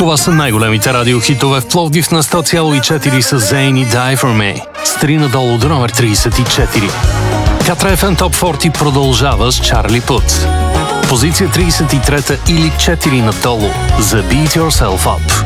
Това са най-големите радиохитове в Пловдив на 100,4 с Zayn и Die For Me. С 3 надолу до номер 34. Катра FM Top 40 продължава с Чарли Пут. Позиция 33 или 4 надолу за Beat Yourself Up.